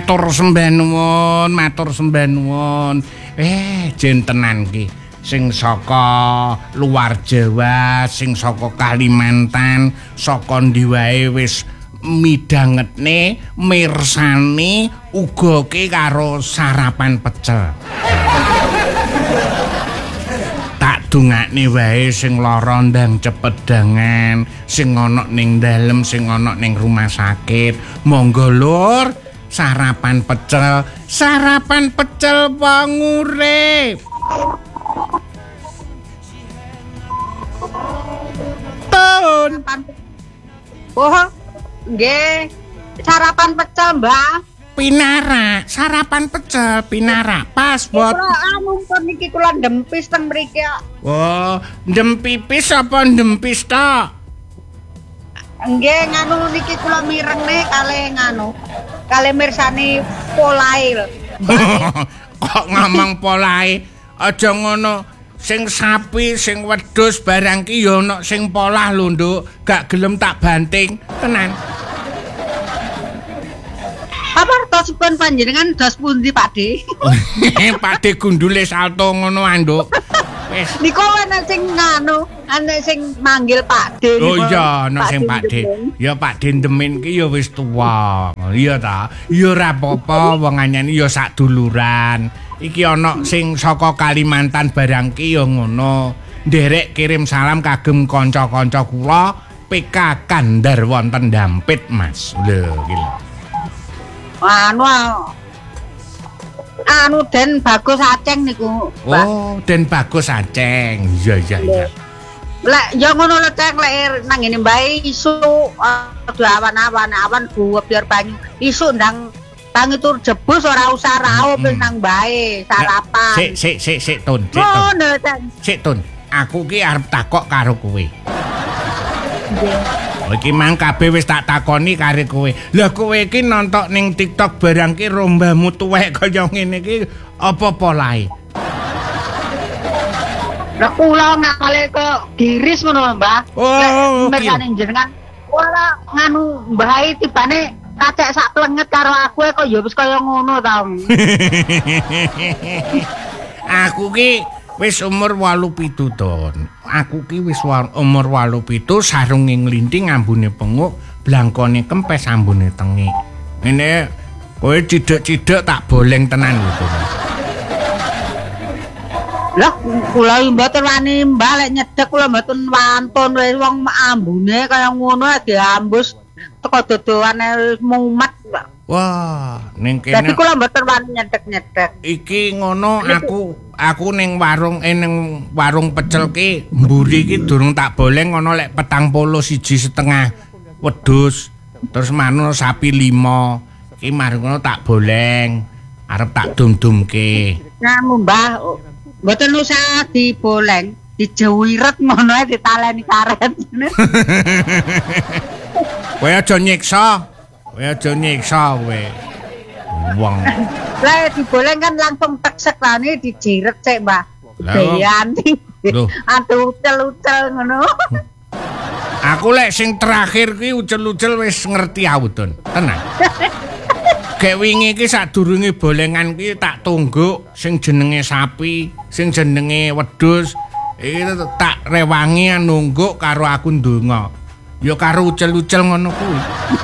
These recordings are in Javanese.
Matur sembah nuwun. Jentenan ki sing saka luar Jawa, sing saka Kalimantan, saka ndi wae wis midangetne, mirsani uga ki karo sarapan pecel. Tak dungakne wae sing lara ndang cepedangan, sing ana ning dalem, sing ana ning rumah sakit. Monggo Lur, sarapan pecel pangurip. Tun. Oh, nggih. Sarapan pecel, Mbak. Pinara, sarapan pecel Pinara. Pas buat Mumpun niki kula ndempis teng mriki. Oh, ndempipis apa ndempis tok? Nggih, nganu niki kula mirengne kalih mirsani polail. Kok ngomong polahe? Aja ngono. Sing sapi, sing wedhus barang ki ya ana sing polah lho, Nduk. Gak gelem tak banting, tenan. Apa tosipun panjenengan dos pundi, Pakde? Pakde gundule salto ngono, Nduk. Wis. Niku ana sing nganu, ana sing manggil Pakde. Oh iya, ana sing Pakde. Ya Pakde Ndemin ki ya wis tuwa. Iya ta? Ya ora apa-apa, wong anyane ya sak duluran. Iki ana sing saka Kalimantan barang ki ya ngono. Nderek kirim salam kagem kanca-kanca kula PK Kandar wonten Dampit, Mas. Lho, iki lho. Anu Den Bagus Aceng niku. Oh, Den Bagus Aceng. Iya. Lek ya ngono lho Ceng, lek nang ngene mbae isu awan guwep biar banyu. Isu ndang tangi tur jebus ora usah raup nang mbae sarapan. Sik Tun. Ngono Ceng. Sik Tun. Aku ki arep takok karo kowe. Nggih. Iki mang kabeh wis tak takoni karo kowe. Lah kowe iki nonton ning TikTok barang ki rombamu tuwek kaya ngene iki apa polahe? Lah kula ngakale ke Giris ngono, Mbah. Oh, merkane jenengan ora nganu mbahe tibane kacek sak plenget karo aku kok ya wis kaya ngono ta. Aku ki wis umur 87 Ton. Aku ki wis umur 87, sarunge nglinting, ambune penguk, blangkone kempes, ambune tengik. Ngene kowe cidek-cidek tak boleng tenan lho. Lah kula mboten wani balik nyedek, kula mboten wantun wis wong ambune kaya ngono diambus teko dodoane mumet. Wah, ning kene. Dadi kula mboten wani nyedek-nyedek. Iki ngono aku ning warung pecel ki mburi ki durung tak boleng ngono lek 41,5 wedhus. Terus manu sapi 5. Ki mari ngono tak boleng. Arep tak dum-dumke. Nganu Mbah, mboten usah diboleng, dijewiret ngono ae ditaleni karet. Kowe aja nyiksa. Kowe. Wong. Lah diboleng kan langsung teksek lane dijiret sik, Mbah. Deyanti. Aduh ucel-ucel ngono. Aku lek sing terakhir ki ucel-ucel wis ngerti aku, Don. Tenang. Kayak wingi ki sadurunge bolengan ki tak tungguk sing jenenge sapi, sing jenenge wedhus. Iki tak rewangi nungguk karo aku ndonga. Ya karo ucel-ucel ngono kuwi.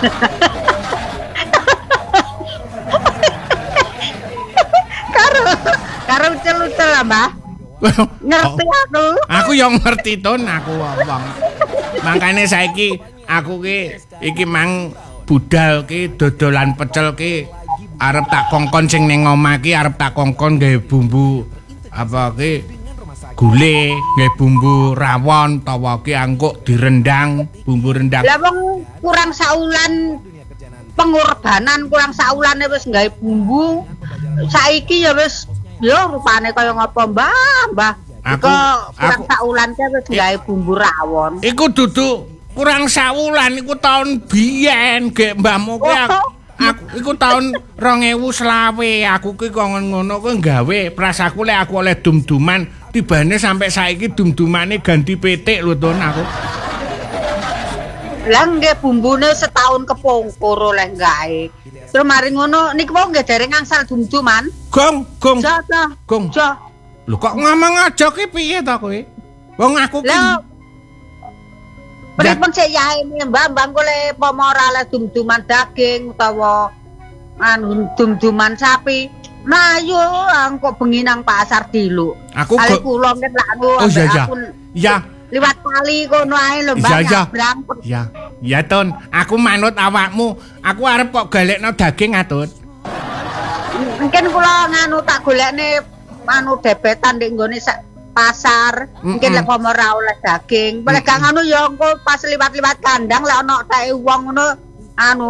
Karo ucel-ucel lah, Mbah. Ngerti aku. Aku yang ngerti Ton, aku wong. Makane saiki aku ki iki mang budal ki dodolan pecel ki arep tak kongkon sing ning omah ki arep tak kongkon gawe bumbu apa ki gule, gawe bumbu rawon tawa ki angkuk direndang, bumbu rendang. Lah wong kurang saulan pengorbanan, kurang saulane wis gawe bumbu. Saiki ya wis yo rupane kaya ngapa, Mbah. Aku kurang saulan wis gawe bumbu rawon. Iku dudu kurang saulan, iku tahun biyen gek mbahmu ki aku iku tahun 2020 aku ki kok ngono ku gawe prasaku lek aku oleh dum-duman tibane sampai saiki dum-dumane ganti petik lho Ton aku. Lah nggih bumbune setahun kepungkur oleh gawe. Terus mari ngono niku wong nggih dereng angsal dum-duman. Gong. Gong. Lho kok ngomong aja ki piye to kowe? Wong aku ki. Lah pripun sik yae Mbak kole pomora le dum-duman daging utawa anu dum-duman sapi. Mayu kok bengi nang pasar diluk. Aku kula nek anu ya. Liwat kali kono ae lho Mbak nyabrang. Ya Ton, aku manut awakmu. Aku arep kok golekno daging Atun. Mungkin kula nganu tak golekne anu debetan nek nggone pasar. Mungkin lek pomo ora oleh daging. Boleh gak ngono ya engko pas liwat-liwat kandang lek ana teke wong ngono anu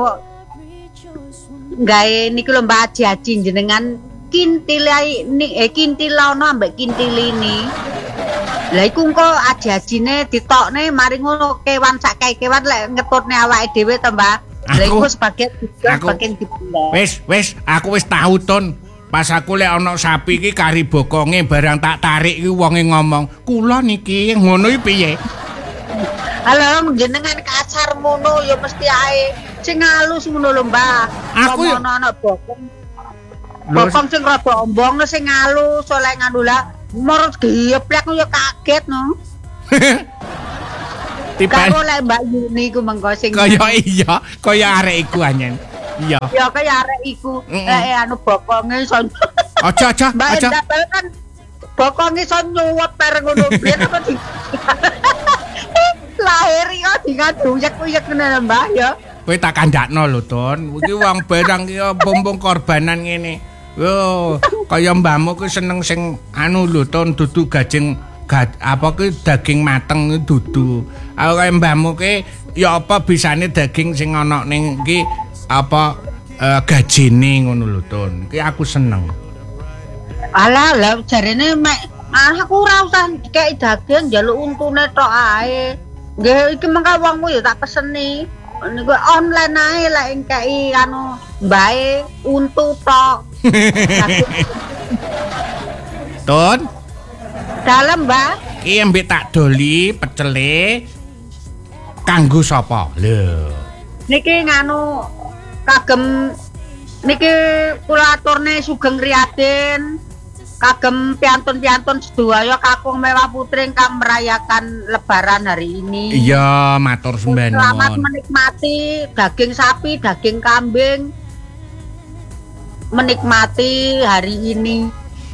gawe niku lho Mbak Haji jenengan kintilai kintilono ambek kintilini. Lah iku engko aji-ajine ditokne mari ngono kewan sak kewan lek ngetutne awake dhewe to Mbak. Lah iku sebagian dipundhak. Wis aku wis tahu Ton. Pas aku lek ana sapi iki kari bokonge barang tak tarik iki wonge ngomong, "Kula niki ngono iki piye?" Halo jenengan kasar ngono ya mesti ae sing halus ngono lho Mbak. Aku ana bokong. Bokong sing rada ombong sing halus oleh nganu lah. Moro geplek yo kaget no. Tiba oleh Mbak Yuni ku mengko sing kaya arek iku anyen. Iya. Ya kaya arek iku anu bokonge iso. Aja. Mbak kan bokonge iso nyuwet bareng ngono biyen apa di. Lahir yo diganduyek-uyek ngene Mbak ya. Kowe tak kandakno lho Ton. Iki wong barang ki pompong korbanan ngene. Yo, kaya mbahmu ku seneng sing anu lho Ton dudu gajeng apa ku daging mateng dudu. Aku kaya mbahmu ki ya apa bisane daging sing ana ning iki apa gajine ngono lho Ton. Ki aku seneng. Alah lha jarene mek aku ora usah kei daging njaluk untune tok ae. Nggih iki mengko wongmu ya tak peseni. Niku online ae lek engkei anu mbae untu tok. Ton. Dalem, Mbak. Iki mbek tak doli pecele kanggo sapa? Lho. Niki nganu kagem niki kula aturne Sugeng Riyadin kagem piantun-piantun sedaya kakung mewah putri kang merayakan lebaran hari ini. Iya, matur sembah nuwun. Selamat menikmati daging sapi, daging kambing. Menikmati hari ini.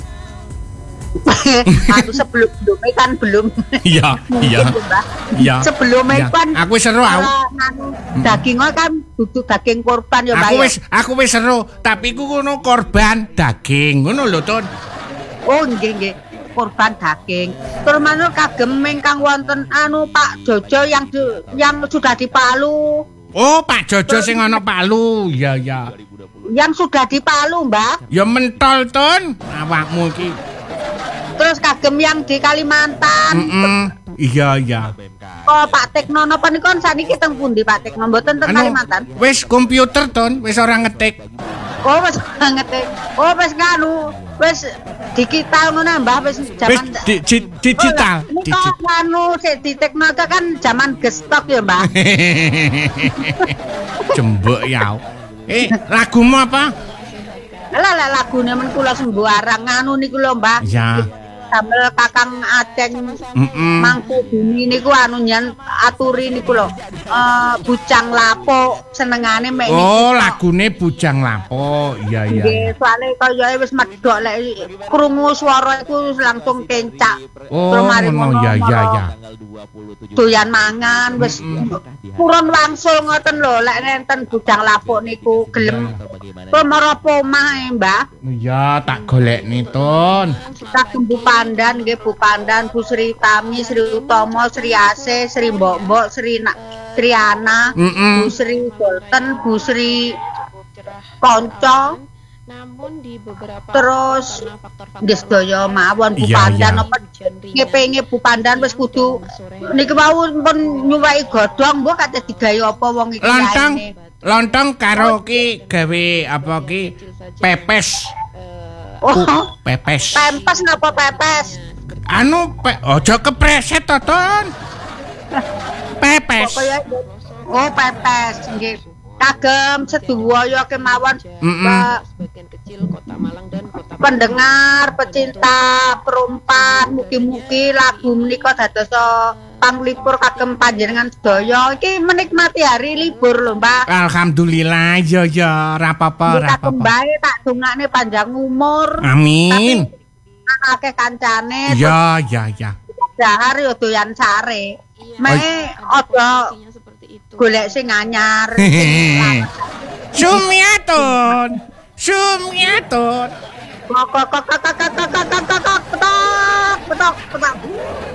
Aku sebelum-sebelumnya kan belum. Iya. Sebelumnya kan aku seru dagingnya kan duduk daging korban ya Mbak. Aku wis seru, tapi ku ngono korban daging, ngono lho Ton. Oh nggih. Korban daging. Terus manut kagem ingkang wonten anu Pak Jojo yang sudah di Palu. Oh, Pak Jojo sing ana Palu. Iya. Yang sudah di Palu, Mbak. Ya mentol Ton, awakmu iki. Terus kagem yang di Kalimantan. Iya. Oh, Pak Tekno napa niku saniki teng pundi Pak Tekno? Mboten teng Kalimantan. Wis komputer Ton, wis ora ngetik. Oh, wis ngetik. Oh, wis nganu, wis digital ngono Mbah, wis jaman digital. Niku anu sik di Tekno kan jaman gestok ya, Mbah. Jembek ya. Lagumu apa? Lah lagune men kula sembarang nganu niku lho, Mbah. Ya. Damel Kakang Aceng Mangku Bumi niku anu nyen aturi niku lho. Bujang Lapo senengane mek niku. Oh, lagune Bujang Lapo. Iya. Nggih, soalé kaya wis medhok lek krungu swara iku langsung kencak. Oh, ngono ya. Doyan mangan wis purun wangsul ngoten lho lek nenten Bujang Lapo niku gelem pemara pomah Mbah. Iya, tak golekni Ton. Tak Bu Pandan nggih Bu Pandan, Bu Sri Tami, Sri Utomo, Sri Ase, Sri Mbok, Sri Triana, Bu Sri Sultan, Bu Sri Konco. Namun di beberapa terus nggih sedaya mawon Bu Pandan apa ngepenge Bu Pandan wis kudu niki wau pun nyuwai godhong mbok kate digawe apa wong iki lontong karo ki gawe apa ki pepes. Oh, pepes. Pempes napa pepes? Anu aja kepreset to, Ton. Pepes. Oh, pepes nggih. Kagem sedaya kemawon sebagian kecil Kota Malang dan Kota pendengar, pecinta, perumpan, mugi-mugi lagu menika dados panglipur kagem panjenengan sedaya. Iki menikmati hari libur lho, Mbak. Alhamdulillah, ya ora apa-apa, ora apa-apa. Bae tak dongakne panjang umur. Amin. Akeh kancane. Ya. Dahar yo doyan sare. Mek aja golek sing anyar. Sumiatun. Petok.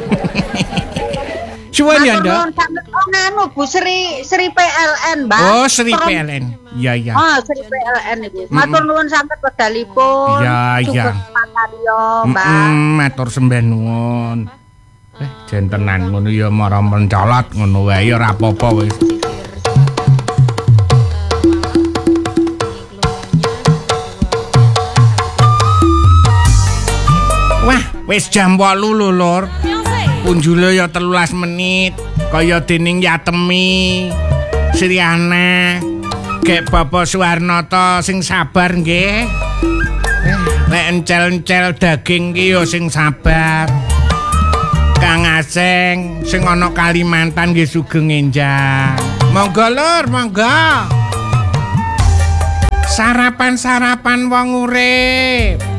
Suwun ya, Nduk. Nganu Bu Sri PLN, Mbak. Oh, Sri PLN. Ya. Oh, Sri PLN iki. Matur nuwun sampeyan wedalipun. Ya. Mbak. Matur sembah nuwun. Jentenan ngono ya mara mencolot ngono wae ya ora apa-apa wis. Wah, wis jam 8 lho, Lur. Punjule ya 13 menit. Kaya dening Yatemi, Sriana, Gek Bapak Suwarnata sing sabar nggih. Nek encel-encel daging ki ya sing sabar. Kang Aseng sing ana Kalimantan nggih sugeng enjang. Monggo Lur, monggo. Sarapan-sarapan wong urip.